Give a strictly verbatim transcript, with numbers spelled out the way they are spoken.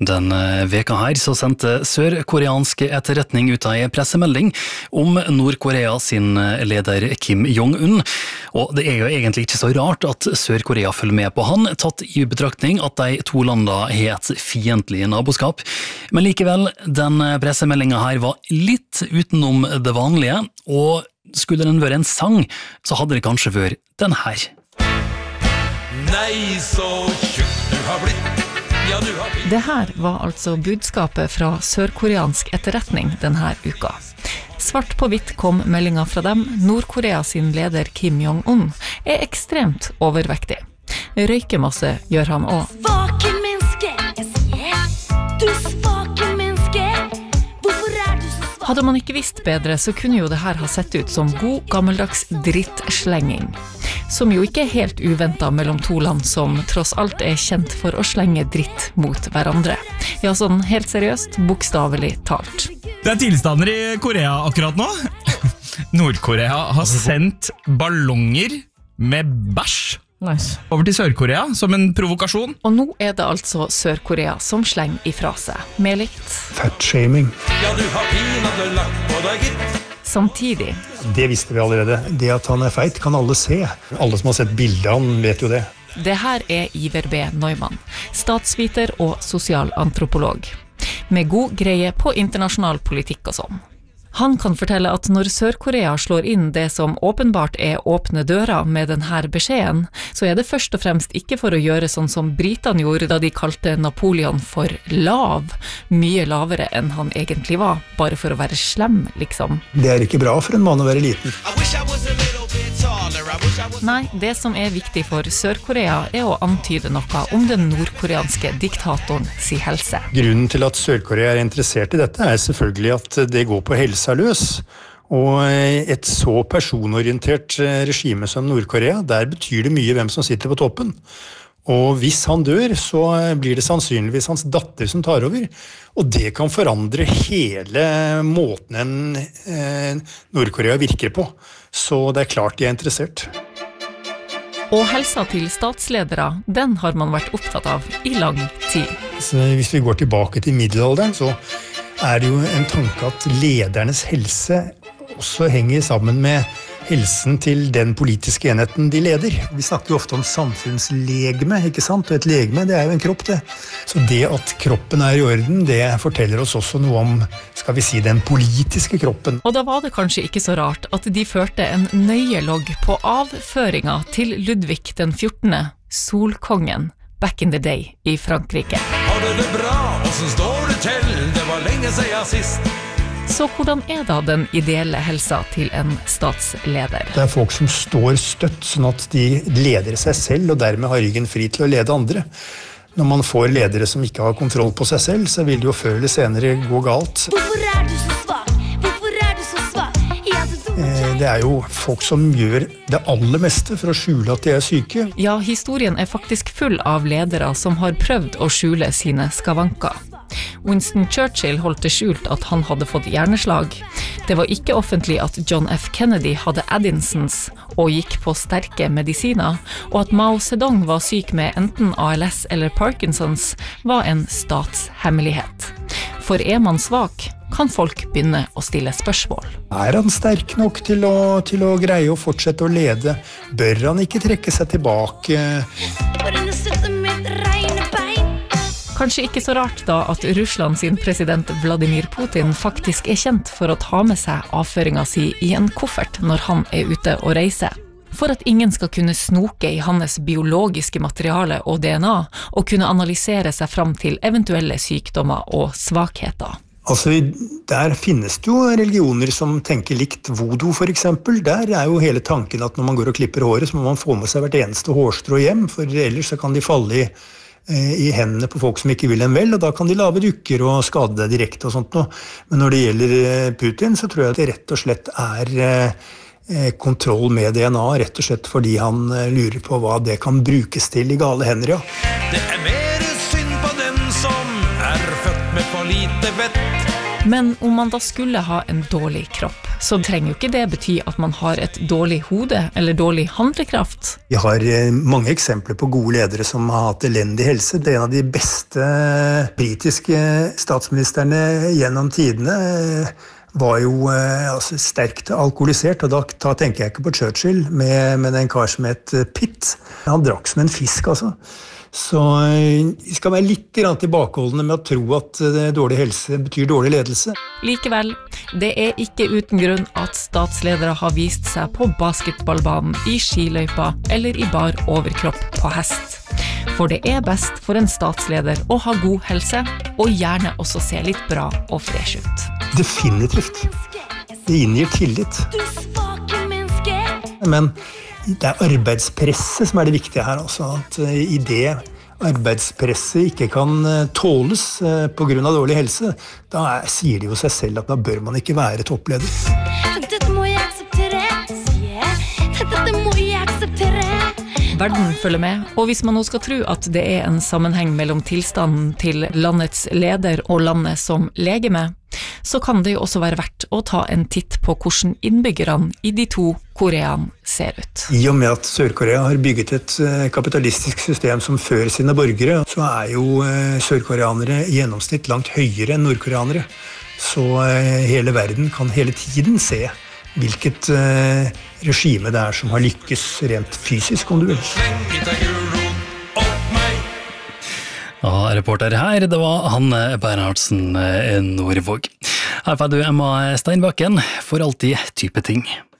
Den veka her så sendte sørkoreansk etterretning ut en pressemelding om Nord-Korea sin leder Kim Jong-un, og det er jo egentlig ikke så rart at Sør-Korea følger med på han, tatt i betraktning at de to landene har et fiendtlig naboskap. Men likevel, den pressemeldingen her var litt utenom det vanlige, og skulle den være en sang, så hadde det kanskje vært den her. Nei, så tjukk du har blitt. Det her var altså budskapet fra sørkoreansk etterretning denne uka. Svart på hvitt kom meldingen fra dem. Nord-Korea sin leder Kim Jong-un er ekstremt overvektig. Røykemasse gjør han også. Svake menneske, jeg sier. Du svake menneske. Hvorfor er du så svak? Hadde man ikke visst bedre, så kunne jo det her ha sett ut som god gammeldags drittslenging. Som jo ikke er helt uventet mellom to land som tross alt er kjent for å slenge dritt mot hverandre. Ja, sånn helt seriøst, bokstavelig talt. Det er tilstander i Korea akkurat nå. Nord-Korea har sendt ballonger med bæsj Nice. over til Sør-Korea som en provokasjon. Og nå er det altså Sør-Korea som slenger ifra seg, med litt Fatshaming. Ja, du har pinadø lagt på deg, gitt. samtidig. Det visste vi allerede. Det at han er feit kan alle se. Alle som har sett bildet av han vet jo det. Det her er Iver B. Neumann, statsviter og sosialantropolog, med god greie på internasjonal politikk og sånn. Han kan fortelle at når Sør-Korea slår inn det som åpenbart er åpne dører med denne beskjeden, så er det først og fremst ikke for å gjøre sånn som britene gjorde da de kalte Napoleon for lav, mye lavere enn han egentlig var, bare for å være slem, liksom. Det er ikke bra for en mann å være liten. Nei, det som er viktig for Sør-Korea er å antyde noe om den nordkoreanske diktatoren si helse. Grunnen til at Sør-Korea er interessert i dette er selvfølgelig at det går på helsa løs. Og et så personorientert regime som Nord-Korea, der betyr det mye hvem som sitter på toppen. Og hvis han dør, så blir det sannsynligvis hans datter som tar over. Og det kan forandre hele måten en eh, Nord-Korea virker på. Så det er klart de er interessert. Og helsa til statsledere, den har man vært opptatt av i lang tid. Så hvis vi går tilbake til middelalderen, så er det jo en tanke at ledernes helse også henger sammen med helsen til den politiske enheten de leder. Vi snakker jo ofte om samfunnslegeme, ikke sant? Og et legeme, det er jo en kropp, det. Så det at kroppen er i orden, det forteller oss også noe om, skal vi si, den politiske kroppen. Og da var det kanskje ikke så rart at de førte en nøye logg på avføringa til Ludvig den fjortende, solkongen, back in the day i Frankrike. Har du det bra? Hvordan står det til? Det var lenge siden sist. Så hvordan er da den ideelle helsa til en statsleder? Det er folk som står støtt, sånn at de leder seg selv, og dermed har ryggen fri til å lede andre. Når man får ledere som ikke har kontroll på seg selv, så vil det jo før eller senere gå galt. Hvorfor er du så svak? Hvorfor er du så svak? Ja, du... Det er jo folk som gjør det aller meste for å skjule at de er syke. Ja, historien er faktisk full av ledere som har prøvd å skjule sine skavanker. Winston Churchill holdt det skjult at han hadde fått hjerneslag. Det var ikke offentlig at John F. Kennedy hadde Addisons og gikk på sterke medisiner, og at Mao Zedong var syk med enten A L S eller Parkinsons var en statshemmelighet. For er man svak, kan folk begynne å stille spørsmål. Er han sterk nok til å, til å greie å fortsette å lede? Bør han ikke trekke seg tilbake? Hvordan sitter mitt rene bein? Kanskje ikke så rart da at Russland sin president Vladimir Putin faktisk er kjent for å ta med seg avføringa si i en koffert når han er ute og reiser. For at ingen skal kunne snoke i hans biologiske materiale og D N A, og kunne analysere seg fram til eventuelle sykdommer og svakheter. Altså, der finnes det jo religioner som tenker likt. Voodoo for eksempel, der er jo hele tanken at når man går og klipper håret, så må man få med seg hvert eneste hårstrå hjem, for ellers så kan de falle i i hendene på folk som ikke vil en vel, og da kan de lave dukker og skade deg direkte og sånt noe. Men når det gjelder Putin, så tror jeg at det rett og slett er kontroll med D N A, rett og slett fordi han lurer på hva det kan brukes til i gale hender, ja. Det er mer synd på den som er født med for lite vett. Men om man da skulle ha en dårlig kropp, så trenger jo ikke det bety at man har et dårlig hode eller dårlig handlekraft. Vi har mange eksempler på gode ledere som har hatt elendig helse. Det er en av de beste britiske statsministerne gjennom tidene var jo altså, sterkt alkoholisert, og da, da tenker jeg ikke på Churchill, med, med en kar som het Pitt. Han drakk som en fisk, altså. Så vi skal være litt tilbakeholdende med å tro at dårlig helse betyr dårlig ledelse. Likevel, det er ikke uten grunn at statsledere har vist seg på basketballbanen, i skiløypa eller i bar overkropp på hest. For det er best for en statsleder å ha god helse, og gjerne også se litt bra og fresh ut. Definitivt. Det inngir tillit. Du svake menneske. Men det er arbeidspresset som er det viktige her, altså. At i det arbeidspresset ikke kan tåles på grunn av dårlig helse, da er, sier det jo seg selv at da bør man ikke være toppleder. Dette må jeg akseptere, sier jeg. Dette må jeg akseptere. Verden følger med, og hvis man nå skal tro at det er en sammenheng mellom tilstanden til landets leder og landet som legeme, så kan det jo også være verdt å ta en titt på hvordan innbyggerne i de to Koreaene ser ut. I og med at Sør-Korea har bygget et kapitalistisk system som fører sine borgere, så er jo sørkoreanere i gjennomsnitt langt høyere enn nordkoreanere. Så hele verden kan hele tiden se hvilket regime det er som har lykkes rent fysisk, om du vil. Ja, reporter her, det var Hanne Bernhardsen Nordvåg. Her får du Emma Steinbakken for alltid type ting.